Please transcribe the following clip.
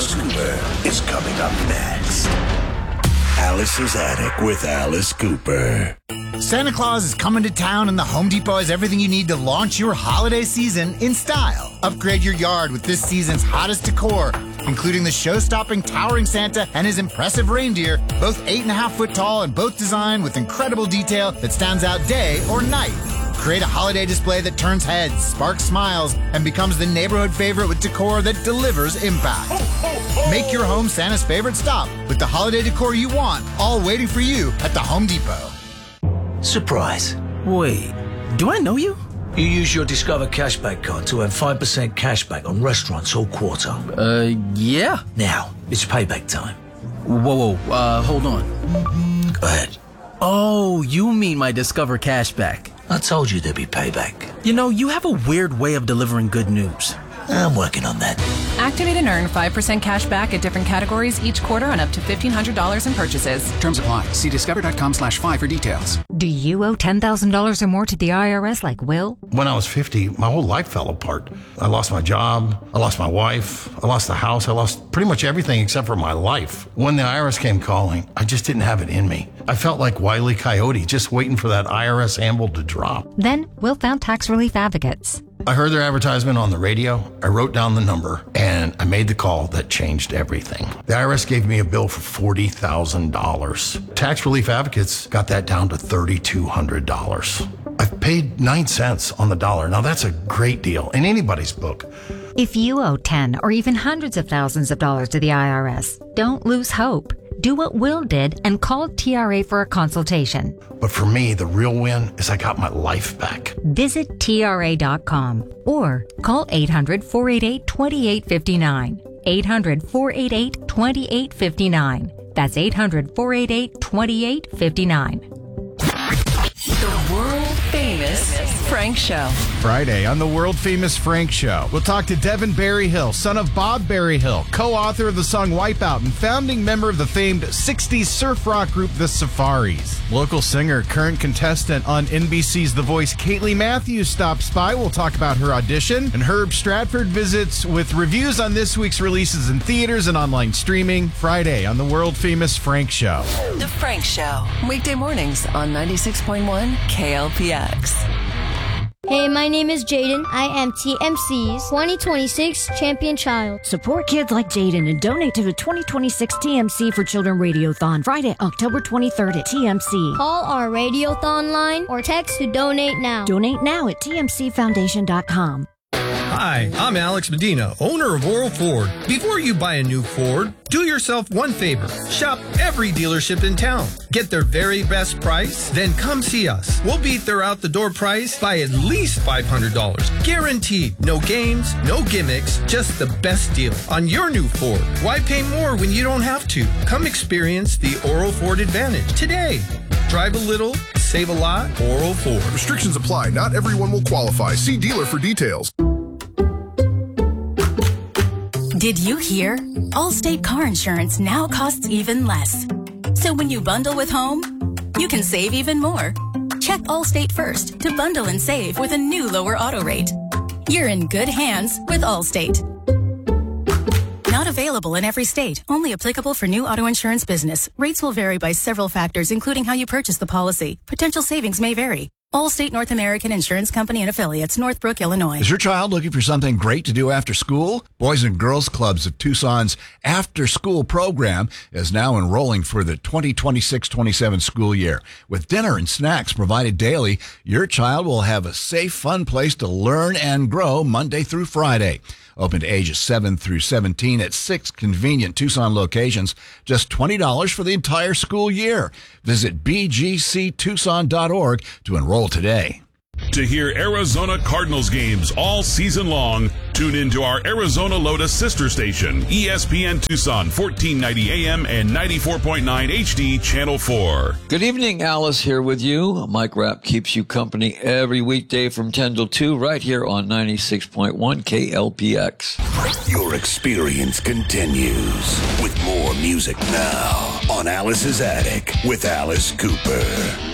Alice Cooper is coming up next. Alice's Attic with Alice Cooper. Santa Claus is coming to town, and the Home Depot has everything you need to launch your holiday season in style. Upgrade your yard with this season's hottest decor, including the show-stopping towering Santa and his impressive reindeer, both 8.5 foot tall and both designed with incredible detail that stands out day or night. Create a holiday display that turns heads, sparks smiles, and becomes the neighborhood favorite with decor that delivers impact. Make your home Santa's favorite stop with the holiday decor you want, all waiting for you at the Home Depot. Surprise. Wait, do I know you? You use your Discover Cashback card to earn 5% cashback on restaurants all quarter. Yeah. Now, it's payback time. Whoa, hold on. Go ahead. Oh, you mean my Discover Cashback. I told you there'd be payback. You know, you have a weird way of delivering good news. I'm working on that. Activate and earn 5% cash back at different categories each quarter on up to $1,500 in purchases. Terms apply. See discover.com/5 for details. Do you owe $10,000 or more to the IRS like Will? When I was 50, my whole life fell apart. I lost my job. I lost my wife. I lost the house. I lost pretty much everything except for my life. When the IRS came calling, I just didn't have it in me. I felt like Wile E. Coyote, just waiting for that IRS anvil to drop. Then Will found Tax Relief Advocates. I heard their advertisement on the radio. I wrote down the number, and I made the call that changed everything. The IRS gave me a bill for $40,000. Tax Relief Advocates got that down to $3,200. I've paid 9 cents on the dollar. Now that's a great deal in anybody's book. If you owe 10 or even hundreds of thousands of dollars to the IRS, don't lose hope. Do what Will did and call TRA for a consultation. But for me, the real win is I got my life back. Visit TRA.com or call 800-488-2859. 800-488-2859. That's 800-488-2859. The world-famous Frank Show. Friday on the world-famous Frank Show, we'll talk to Devin Berryhill, son of Bob Berryhill, co-author of the song Wipeout and founding member of the famed 60s surf rock group The Safaris. Local singer, current contestant on NBC's The Voice, Kaylee Matthews stops by. We'll talk about her audition. And Herb Stratford visits with reviews on this week's releases in theaters and online streaming. Friday on the world-famous Frank Show. The Frank Show. Weekday mornings on 96.1 KLPX. Hey, my name is Jaden. I am TMC's 2026 champion child. Support kids like Jaden and donate to the 2026 TMC for Children Radiothon, Friday, October 23rd at TMC. Call our Radiothon line or text to donate now. Donate now at tmcfoundation.com. Hi, I'm Alex Medina, owner of Oral Ford. Before you buy a new Ford, do yourself one favor. Shop every dealership in town. Get their very best price, then come see us. We'll beat their out-the-door price by at least $500. Guaranteed. No games, no gimmicks, just the best deal on your new Ford. Why pay more when you don't have to? Come experience the Oral Ford Advantage today. Drive a little, save a lot. Oral Ford. Restrictions apply. Not everyone will qualify. See dealer for details. Did you hear? Allstate car insurance now costs even less. So when you bundle with home, you can save even more. Check Allstate first to bundle and save with a new lower auto rate. You're in good hands with Allstate. Not available in every state. Only applicable for new auto insurance business. Rates will vary by several factors, including how you purchase the policy. Potential savings may vary. Allstate North American Insurance Company and Affiliates, Northbrook, Illinois. Is your child looking for something great to do after school? Boys and Girls Clubs of Tucson's after-school program is now enrolling for the 2026-27 school year. With dinner and snacks provided daily, your child will have a safe, fun place to learn and grow Monday through Friday. Open to ages 7 through 17 at 6 convenient Tucson locations. Just $20 for the entire school year. Visit bgctucson.org to enroll today. To hear Arizona Cardinals games all season long, tune in to our Arizona Lotus sister station, ESPN Tucson, 1490 AM and 94.9 HD, Channel 4. Good evening, Alice here with you. Mike Rapp keeps you company every weekday from 10 till 2 right here on 96.1 KLPX. Your experience continues with more music now on Alice's Attic with Alice Cooper.